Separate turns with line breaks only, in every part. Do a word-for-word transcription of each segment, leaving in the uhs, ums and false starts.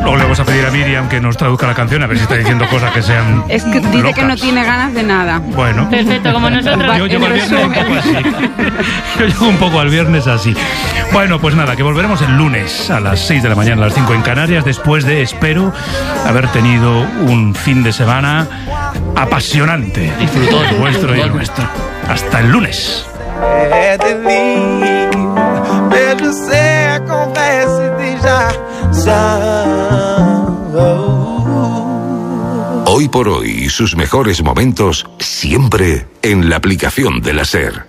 Luego le vamos a pedir a Miriam que nos traduzca la canción, a ver si está diciendo cosas que sean
Es que dice
locas.
que no tiene ganas de nada.
Bueno.
Perfecto, como nosotros.
Yo llego al viernes un poco así. Yo llego un poco al viernes así. Bueno, pues nada, que volveremos el lunes a las seis de la mañana, a las cinco en Canarias, después de, espero, haber tenido un fin de semana apasionante.
Disfrutón.
El vuestro y el nuestro. Hasta el lunes.
Hoy por hoy, sus mejores momentos siempre en la aplicación de la SER.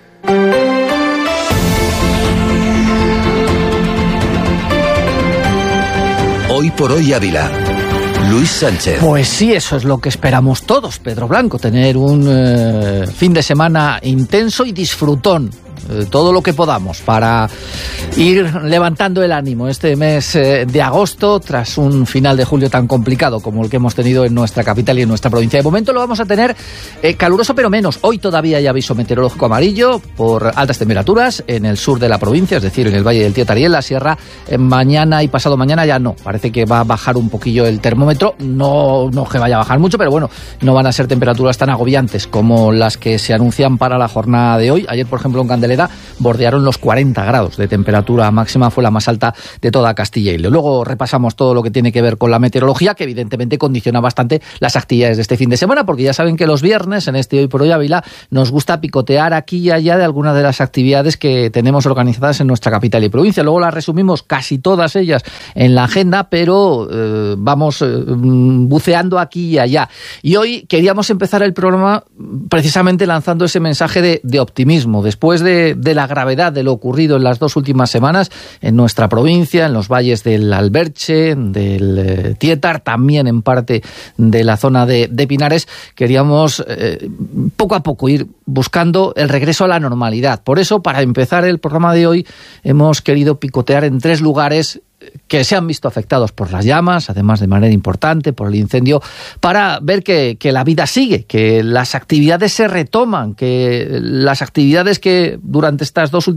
Hoy por hoy Ávila. Luis Sánchez.
Pues sí, eso es lo que esperamos todos, Pedro Blanco, tener un eh, fin de semana intenso y disfrutón. Eh, todo lo que podamos para ir levantando el ánimo este mes eh, de agosto tras un final de julio tan complicado como el que hemos tenido en nuestra capital y en nuestra provincia. De momento lo vamos a tener eh, caluroso pero menos. Hoy todavía hay aviso meteorológico amarillo por altas temperaturas en el sur de la provincia, es decir, en el Valle del Tío Tariel, la Sierra. Eh, mañana y pasado mañana ya no, parece que va a bajar un poquillo el termómetro, no, no que vaya a bajar mucho, pero bueno, no van a ser temperaturas tan agobiantes como las que se anuncian para la jornada de hoy. Ayer, por ejemplo, en Candelera bordearon los cuarenta grados de temperatura máxima, fue la más alta de toda Castilla y León. Luego repasamos todo lo que tiene que ver con la meteorología, que evidentemente condiciona bastante las actividades de este fin de semana, porque ya saben que los viernes, en este Hoy por Hoy Ávila, nos gusta picotear aquí y allá de algunas de las actividades que tenemos organizadas en nuestra capital y provincia. Luego las resumimos casi todas ellas en la agenda, pero eh, vamos eh, buceando aquí y allá. Y hoy queríamos empezar el programa precisamente lanzando ese mensaje de, de optimismo, después de de la gravedad de lo ocurrido en las dos últimas semanas en nuestra provincia, en los valles del Alberche, del eh, Tietar, también en parte de la zona de, de Pinares. Queríamos eh, poco a poco ir buscando el regreso a la normalidad. Por eso, para empezar el programa de hoy, hemos querido picotear en tres lugares que se han visto afectados por las llamas, además de manera importante por el incendio, para ver que, que la vida sigue, que las actividades se retoman, que las actividades que durante estas dos últimas